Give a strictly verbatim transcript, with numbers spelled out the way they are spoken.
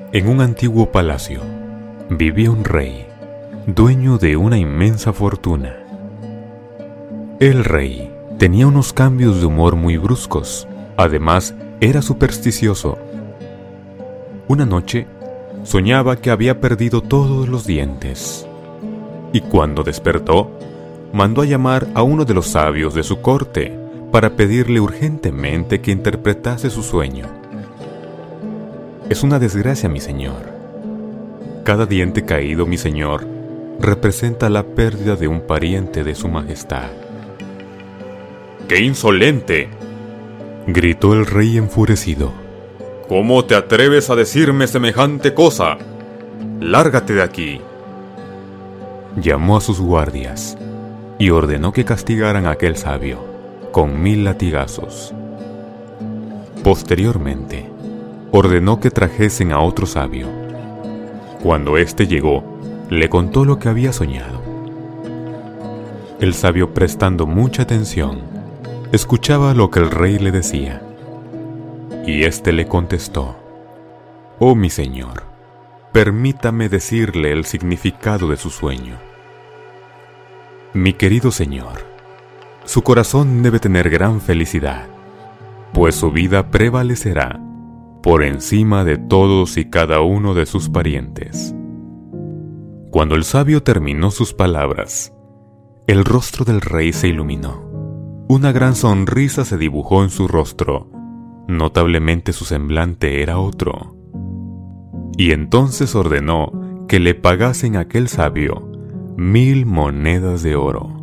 En un antiguo palacio vivía un rey, dueño de una inmensa fortuna. El rey tenía unos cambios de humor muy bruscos. Además, era supersticioso. Una noche, soñaba que había perdido todos los dientes. Y cuando despertó, mandó a llamar a uno de los sabios de su corte para pedirle urgentemente que interpretase su sueño. Es una desgracia, mi señor. Cada diente caído, mi señor, representa la pérdida de un pariente de su majestad. ¡Qué insolente!, gritó el rey enfurecido. ¿Cómo te atreves a decirme semejante cosa? ¡Lárgate de aquí! Llamó a sus guardias y ordenó que castigaran a aquel sabio con mil latigazos. Posteriormente, ordenó que trajesen a otro sabio. Cuando éste llegó, le contó lo que había soñado. El sabio, prestando mucha atención, escuchaba lo que el rey le decía. Y éste le contestó: «Oh, mi señor, permítame decirle el significado de su sueño. Mi querido señor, su corazón debe tener gran felicidad, pues su vida prevalecerá por encima de todos y cada uno de sus parientes». Cuando el sabio terminó sus palabras, el rostro del rey se iluminó. Una gran sonrisa se dibujó en su rostro. Notablemente su semblante era otro. Y entonces ordenó que le pagasen a aquel sabio mil monedas de oro.